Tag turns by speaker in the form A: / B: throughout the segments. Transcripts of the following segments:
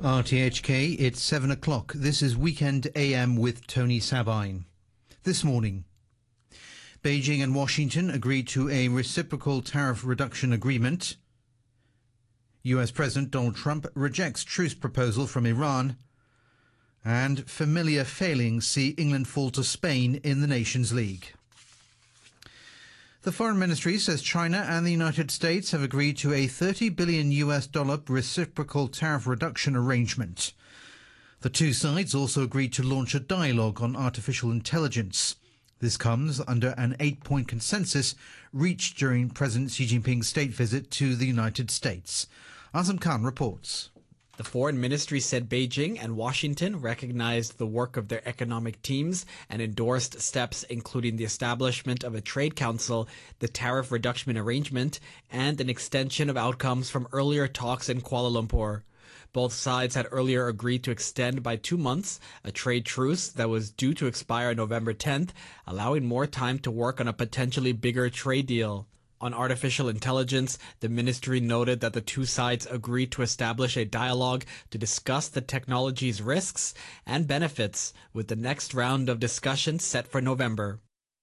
A: RTHK, it's 7 o'clock. This is Weekend AM with Tony Sabine. This morning, Beijing and Washington agreed to a reciprocal tariff reduction agreement. US President Donald Trump rejects truce proposal from Iran. And familiar failings see England fall to Spain in the Nations League. The Foreign Ministry says China and the United States have agreed to a $30 billion reciprocal tariff reduction arrangement. The two sides also agreed to launch a dialogue on artificial intelligence. This comes under an 8-point consensus reached during President Xi Jinping's state visit to the United States. Azam Khan reports.
B: The Foreign Ministry said Beijing and Washington recognized the work of their economic teams and endorsed steps including the establishment of a trade council, the tariff reduction arrangement, and an extension of outcomes from earlier talks in Kuala Lumpur. Both sides had earlier agreed to extend by 2 months a trade truce that was due to expire November 10th, allowing more time to work on a potentially bigger trade deal. On artificial intelligence, the ministry noted that the two sides agreed to establish a dialogue to discuss the technology's risks and benefits, with the next round of discussions set for November.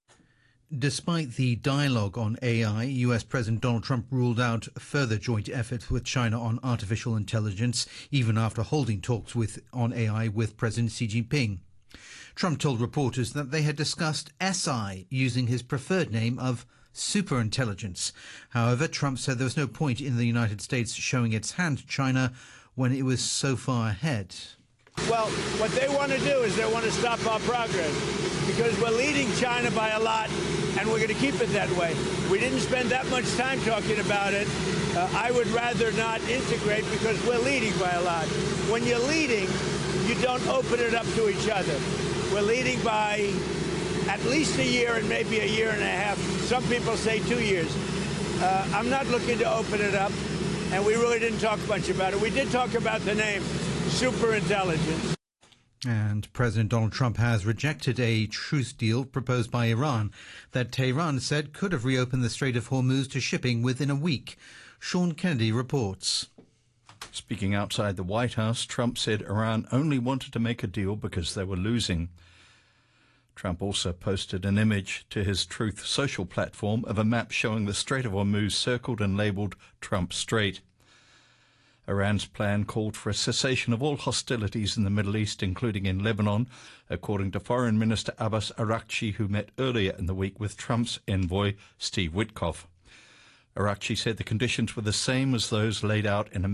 A: Despite the dialogue on AI, US President Donald Trump ruled out further joint efforts with China on artificial intelligence, even after holding talks on AI with President Xi Jinping. Trump told reporters that they had discussed SI, using his preferred name of superintelligence. However, Trump said there was no point in the United States showing its hand to China when it was so far ahead.
C: Well, what they want to do is they want to stop our progress because we're leading China by a lot, and we're going to keep it that way. We didn't spend that much time talking about it. I would rather not integrate because we're leading by a lot. When you're leading, you don't open it up to each other. We're leading by at least a year and maybe a year and a half. Some people say 2 years. I'm not looking to open it up, and we really didn't talk much about it. We did talk about the name, superintelligence.
A: And President Donald Trump has rejected a truce deal proposed by Iran that Tehran said could have reopened the Strait of Hormuz to shipping within a week. Sean Kennedy reports.
D: Speaking outside the White House, Trump said Iran only wanted to make a deal because they were losing. Trump also posted an image to his Truth Social platform of a map showing the Strait of Hormuz circled and labelled Trump Strait. Iran's plan called for a cessation of all hostilities in the Middle East, including in Lebanon, according to Foreign Minister Abbas Araghchi, who met earlier in the week with Trump's envoy Steve Witkoff. Araghchi said the conditions were the same as those laid out in a